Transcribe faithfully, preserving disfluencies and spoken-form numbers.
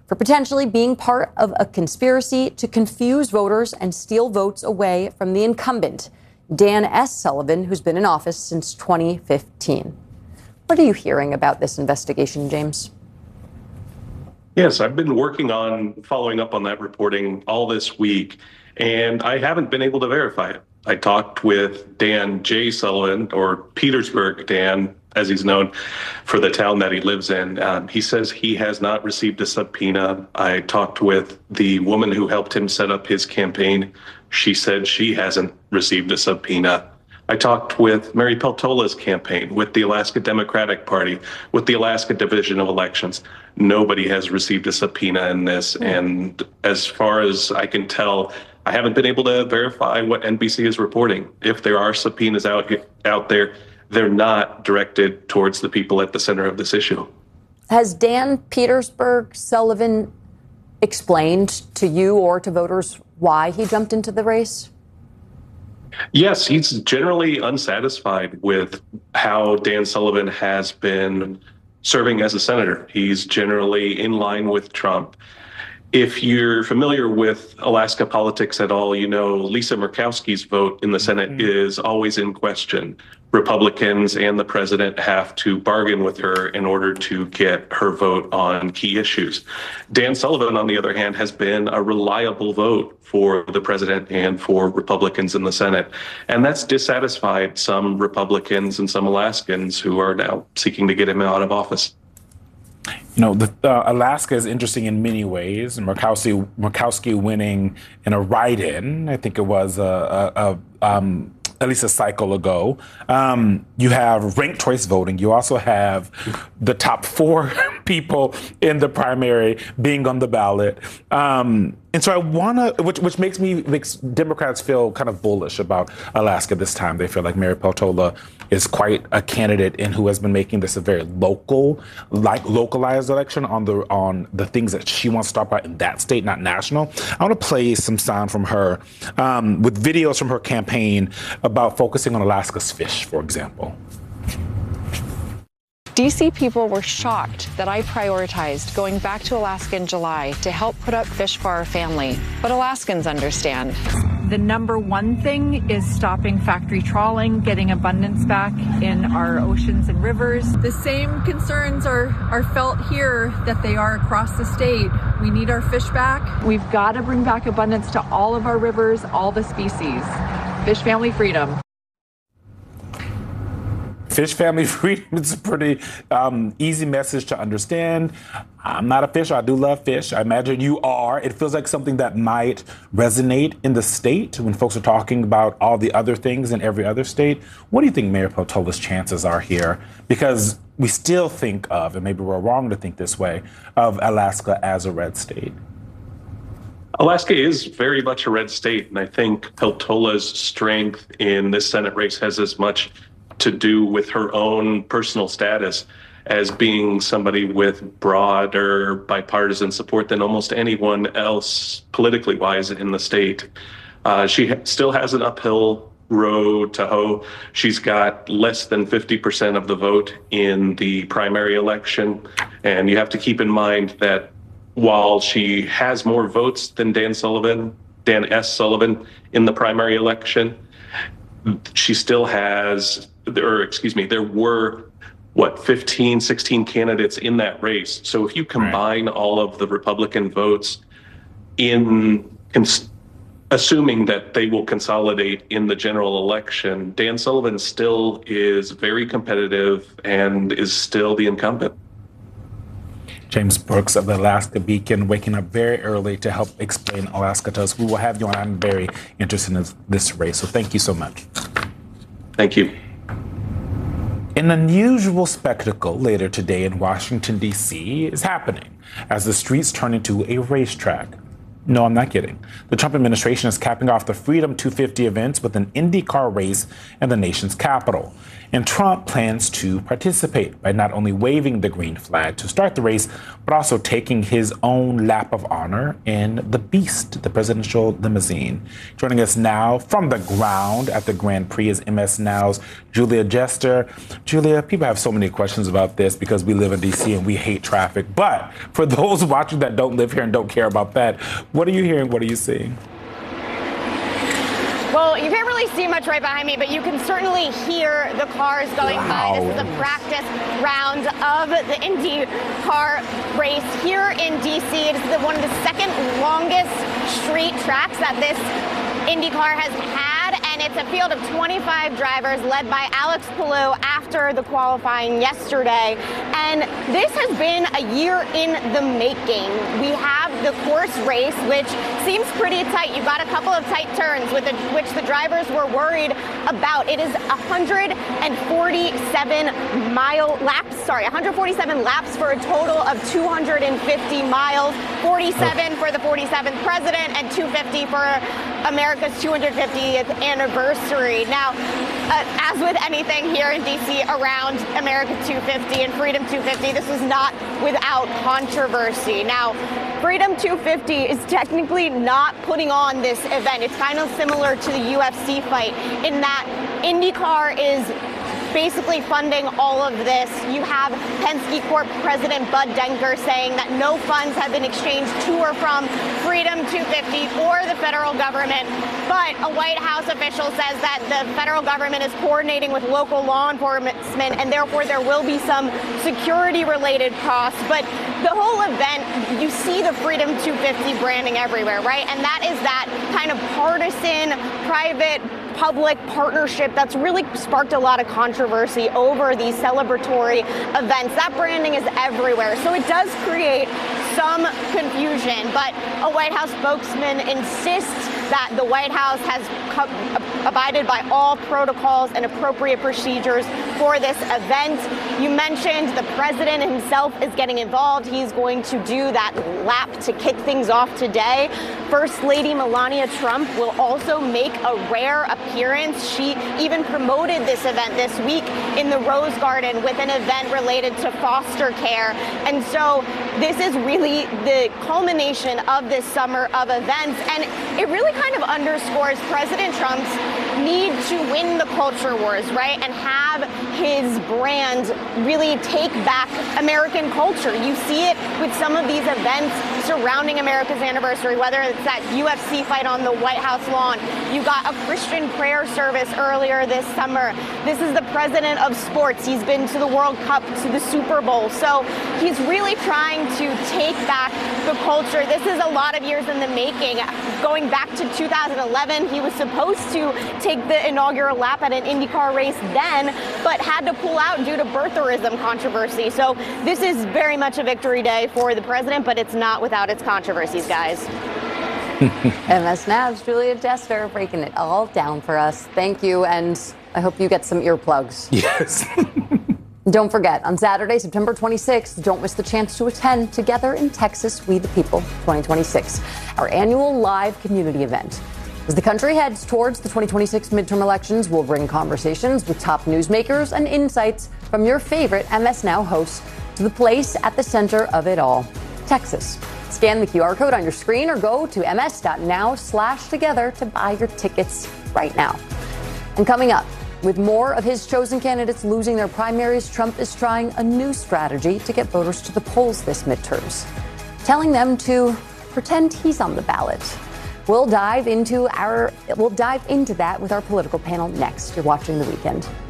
for potentially being part of a conspiracy to confuse voters and steal votes away from the incumbent, Dan S. Sullivan, who's been in office since twenty fifteen. What are you hearing about this investigation, James? Yes, I've been working on following up on that reporting all this week, and I haven't been able to verify it. I talked with Dan J. Sullivan, or Petersburg Dan, as he's known, for the town that he lives in. Um, he says he has not received a subpoena. I talked with the woman who helped him set up his campaign. She said she hasn't received a subpoena. I talked with Mary Peltola's campaign, with the Alaska Democratic Party, with the Alaska Division of Elections. Nobody has received a subpoena in this. And as far as I can tell, I haven't been able to verify what N B C is reporting. If there are subpoenas out, out there, they're not directed towards the people at the center of this issue. Has Dan Petersburg Sullivan explained to you or to voters why he jumped into the race? Yes, he's generally unsatisfied with how Dan Sullivan has been serving as a senator. He's generally in line with Trump. If you're familiar with Alaska politics at all, you know Lisa Murkowski's vote in the Senate mm-hmm. is always in question. Republicans and the president have to bargain with her in order to get her vote on key issues. Dan Sullivan, on the other hand, has been a reliable vote for the president and for Republicans in the Senate. And that's dissatisfied some Republicans and some Alaskans who are now seeking to get him out of office. You know, the, uh, Alaska is interesting in many ways. And Murkowski, Murkowski winning in a write-in, I think it was a, a, a um, at least a cycle ago. Um, you have ranked choice voting. You also have the top four people in the primary being on the ballot. Um, and so I want to, which, which makes me, makes Democrats feel kind of bullish about Alaska this time. They feel like Mary Peltola is quite a candidate and who has been making this a very local, like localized election on the on the things that she wants to talk about in that state, not national. I want to play some sound from her um, with videos from her campaign about focusing on Alaska's fish, for example. D C people were shocked that I prioritized going back to Alaska in July to help put up fish for our family. But Alaskans understand. The number one thing is stopping factory trawling, getting abundance back in our oceans and rivers. The same concerns are, are felt here that they are across the state. We need our fish back. We've got to bring back abundance to all of our rivers, all the species. Fish family freedom. Fish family freedom is a pretty um, easy message to understand. I'm not a fisher. I do love fish. I imagine you are. It feels like something that might resonate in the state when folks are talking about all the other things in every other state. What do you think Mayor Peltola's chances are here? Because we still think of, and maybe we're wrong to think this way, of Alaska as a red state. Alaska is very much a red state, and I think Peltola's strength in this Senate race has as much to do with her own personal status as being somebody with broader bipartisan support than almost anyone else politically wise in the state. Uh, she ha- still has an uphill road to hoe. She's got less than fifty percent of the vote in the primary election. And you have to keep in mind that while she has more votes than Dan Sullivan, Dan S. Sullivan in the primary election, she still has, or excuse me, there were, what, fifteen, sixteen candidates in that race. So if you combine right. all of the Republican votes in, cons- assuming that they will consolidate in the general election, Dan Sullivan still is very competitive and is still the incumbent. James Brooks of the Alaska Beacon, waking up very early to help explain Alaska to us. We will have you on. I'm very interested in this race, so thank you so much. Thank you. An unusual spectacle later today in Washington, D C is happening as the streets turn into a racetrack. No, I'm not kidding. The Trump administration is capping off the Freedom two fifty events with an IndyCar race in the nation's capital. And Trump plans to participate by not only waving the green flag to start the race, but also taking his own lap of honor in the Beast, the presidential limousine. Joining us now from the ground at the Grand Prix is M S Now's Julia Jester. Julia, people have so many questions about this because we live in D C and we hate traffic. But for those watching that don't live here and don't care about that, what are you hearing? What are you seeing? Well, you can't really see much right behind me, but you can certainly hear the cars going wow. by. This is a practice round of the IndyCar race here in D C. It is the, one of the second longest street tracks that this IndyCar has had, and it's a field of twenty-five drivers led by Alex Palou after the qualifying yesterday. And this has been a year in the making. We have the course race, which seems pretty tight. You've got a couple of tight turns with the, which the drivers were worried about. It is one hundred forty-seven mile laps, sorry, one hundred forty-seven laps for a total of two hundred fifty miles, forty-seven for the forty-seventh president and two hundred fifty for America's two hundred fiftieth anniversary. Now, uh, as with anything here in D C around America two fifty and Freedom two fifty, this was not without controversy. Now, Freedom two fifty is technically not putting on this event. It's kind of similar to the U F C fight in that IndyCar is basically funding all of this. You have Penske Corp President Bud Denker saying that no funds have been exchanged to or from Freedom two fifty or the federal government. But a White House official says that the federal government is coordinating with local law enforcement, and therefore there will be some security-related costs. But the whole event, you see the Freedom two fifty branding everywhere, right? And that is that kind of partisan, private, public partnership that's really sparked a lot of controversy over these celebratory events. That branding is everywhere, so it does create some confusion, but a White House spokesman insists that the White House has co- abided by all protocols and appropriate procedures for this event. You mentioned the president himself is getting involved. He's going to do that lap to kick things off today. First Lady Melania Trump will also make a rare appearance. She even promoted this event this week in the Rose Garden with an event related to foster care. And so this is really the culmination of this summer of events. And it really kind of underscores President Trump's need to win the culture wars, right? And have his brand really take back American culture. You see it with some of these events surrounding America's anniversary, whether it's that U F C fight on the White House lawn. You got a Christian prayer service earlier this summer. This is the president of sports. He's been to the World Cup, to the Super Bowl. So he's really trying to take back the culture. This is a lot of years in the making. Going back to two thousand eleven, he was supposed to take the inaugural lap at an IndyCar race then, but had to pull out due to birtherism controversy. So this is very much a victory day for the president, but it's not without its controversies, guys. M S Now's Julia Jester breaking it all down for us. Thank you, and I hope you get some earplugs. Yes. Don't forget, on Saturday, September twenty-sixth, don't miss the chance to attend Together in Texas, We the People twenty twenty-six, our annual live community event. As the country heads towards the twenty twenty-six midterm elections, we'll bring conversations with top newsmakers and insights from your favorite M S Now hosts to the place at the center of it all, Texas. Scan the Q R code on your screen or go to ms.now slash together to buy your tickets right now. And coming up, with more of his chosen candidates losing their primaries, Trump is trying a new strategy to get voters to the polls this midterms, telling them to pretend he's on the ballot. We'll dive into our we'll dive into that with our political panel next. You're watching The Weekend.